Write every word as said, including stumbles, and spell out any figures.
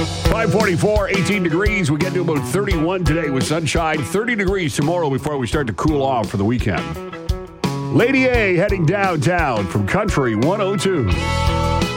five forty-four, eighteen degrees. We get to about thirty-one today with sunshine. thirty degrees tomorrow before we start to cool off for the weekend. Lady A heading downtown from Country one oh two.